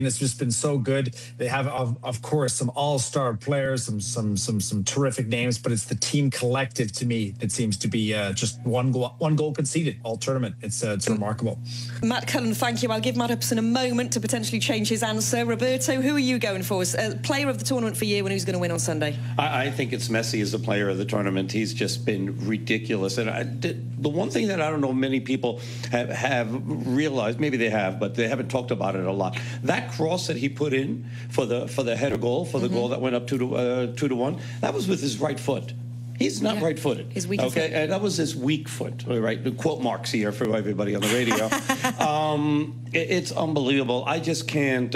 It's just been so good. They have, of course, some all-star players, some terrific names, but it's the team collective to me that seems to be just one goal conceded all tournament. It's remarkable. Matt Cullen, thank you. I'll give Matt Upson a moment to potentially change his answer. Roberto, who are you going for? Player of the tournament for you, and who's going to win on Sunday? I think it's Messi as the player of the tournament. He's just been ridiculous. And the one thing that I don't know many people have realized, maybe they have, but they haven't talked about it a lot. That cross that he put in for the header goal, for the goal that went up 2-1, that was with his right foot. He's not right-footed. His weak foot. And that was his weak foot. Right, the quote marks here for everybody on the radio. It's unbelievable. I just can't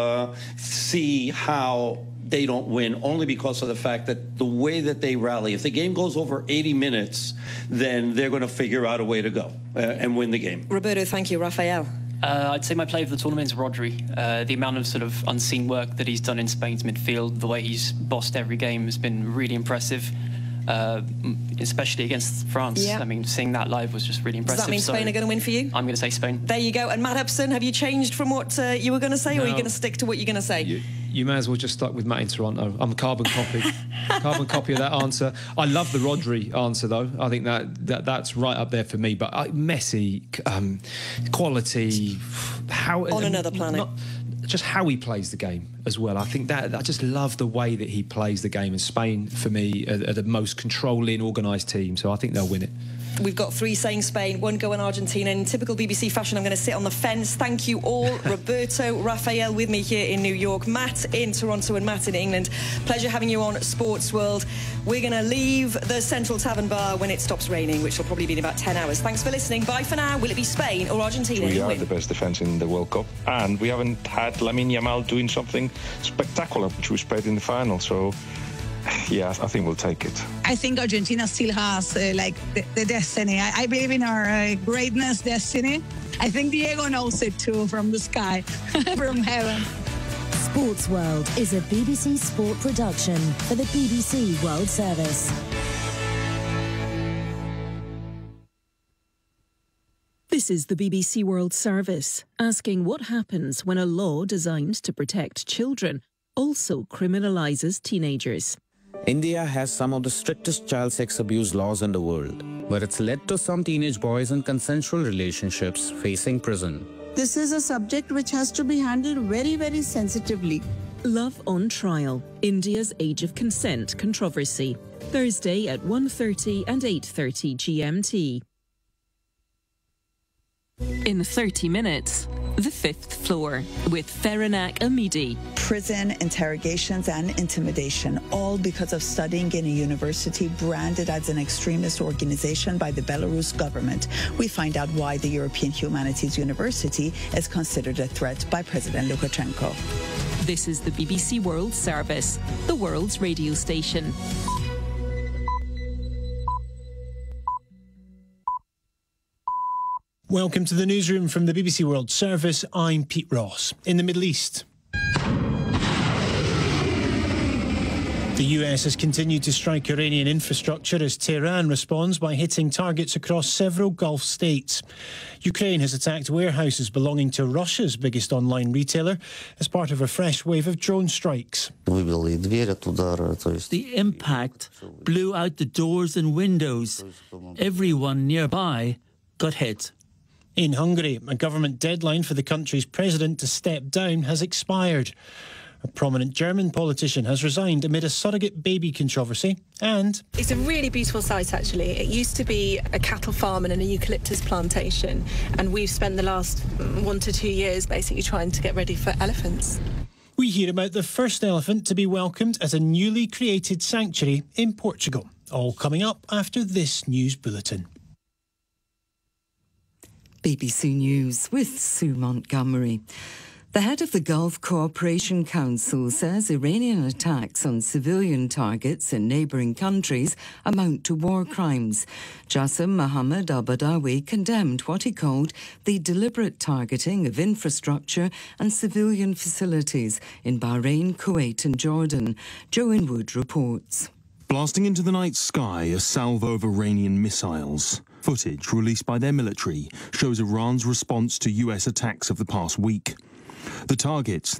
see how they don't win, only because of the fact that the way that they rally. If the game goes over 80 minutes, then they're going to figure out a way to go and win the game. Roberto, thank you. Rafael? I'd say my player of the tournament is Rodri. The amount of sort of unseen work that he's done in Spain's midfield, the way he's bossed every game has been really impressive, especially against France. Yeah. I mean, seeing that live was just really impressive. Does that mean Spain are going to win for you? I'm going to say Spain. There you go. And Matt Upson, have you changed from what you were going to say, or are you going to stick to what you're going to say? You may as well just stuck with Matt in Toronto. I'm a carbon copy. Carbon copy of that answer. I love the Rodri answer, though. I think that's right up there for me. But Messi, quality, how on another planet. Just how he plays the game as well. I think that I just love the way that he plays the game. And Spain, for me, are the most controlling, organised team. So I think they'll win it. We've got 3 saying Spain, 1 going Argentina. In typical BBC fashion, I'm going to sit on the fence. Thank you all. Roberto, Rafael with me here in New York, Matt in Toronto and Matt in England. Pleasure having you on Sports World. We're going to leave the Central Tavern Bar when it stops raining, which will probably be in about 10 hours. Thanks for listening. Bye for now. Will it be Spain or Argentina? We are the best defence in the World Cup, and we haven't had Lamine Yamal doing something spectacular, which we played in the final. So yeah, I think we'll take it. I think Argentina still has the destiny. I believe in our greatness, destiny. I think Diego knows it too, from the sky, from heaven. Sports World is a BBC Sport production for the BBC World Service. This is the BBC World Service, asking what happens when a law designed to protect children also criminalises teenagers. India has some of the strictest child sex abuse laws in the world, but it's led to some teenage boys in consensual relationships facing prison. This is a subject which has to be handled very, very sensitively. Love on Trial, India's Age of Consent controversy. Thursday at 1:30 and 8:30 GMT. In 30 minutes, The Fifth Floor with Feranak Amidi. Prison, interrogations and intimidation, all because of studying in a university branded as an extremist organization by the Belarus government. We find out why the European Humanities University is considered a threat by President Lukashenko. This is the BBC World Service, the world's radio station. Welcome to the newsroom from the BBC World Service. I'm Pete Ross. In the Middle East, the US has continued to strike Iranian infrastructure as Tehran responds by hitting targets across several Gulf states. Ukraine has attacked warehouses belonging to Russia's biggest online retailer as part of a fresh wave of drone strikes. The impact blew out the doors and windows. Everyone nearby got hit. In Hungary, a government deadline for the country's president to step down has expired. A prominent German politician has resigned amid a surrogate baby controversy, and it's a really beautiful site, actually. It used to be a cattle farm and an eucalyptus plantation, and we've spent the last 1 to 2 years basically trying to get ready for elephants. We hear about the first elephant to be welcomed at a newly created sanctuary in Portugal. All coming up after this news bulletin. BBC News with Sue Montgomery. The head of the Gulf Cooperation Council says Iranian attacks on civilian targets in neighbouring countries amount to war crimes. Jassim Mohammed al-Badawi condemned what he called the deliberate targeting of infrastructure and civilian facilities in Bahrain, Kuwait and Jordan. Joe Inwood reports. Blasting into the night sky, a salvo of Iranian missiles. Footage released by their military shows Iran's response to US attacks of the past week. The targets